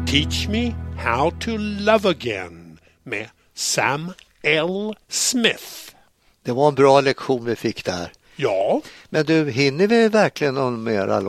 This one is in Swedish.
Teach Me How to Love Again med Sam L. Smith. Det var en bra lektion vi fick där. Ja. Men du, hinner vi verkligen någon mera